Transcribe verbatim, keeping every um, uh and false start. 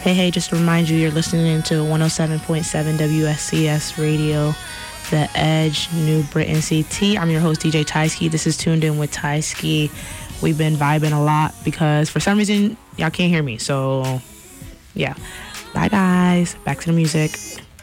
Hey, hey, just to remind you, you're listening to one oh seven point seven W S C S Radio, The Edge, New Britain C T. I'm your host, D J Tyski. This is Tuned In with Tyski. We've been vibing a lot because for some reason, y'all can't hear me. So, yeah. Bye, guys. Back to the music.